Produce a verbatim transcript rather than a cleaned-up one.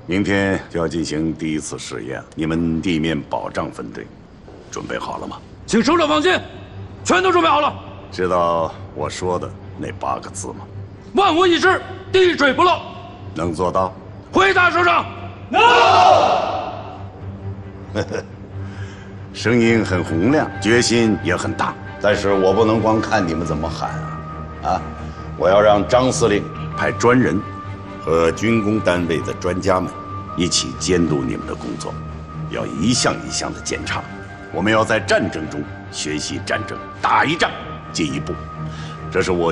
明天就要进行第一次试验，你们地面保障分队准备好了吗？ 请首长放心，全都准备好了。 知道我说的那八个字吗？ 万无一失，滴水不漏。 能做到？ 回答首长。能。 声音很洪亮，决心也很大。但是我不能光看你们怎么喊啊！啊，我要让张司令派专人和军工单位的专家们一起监督你们的工作，要一项一项的检查。我们要在战争中学习战争，打一仗进一步，这是我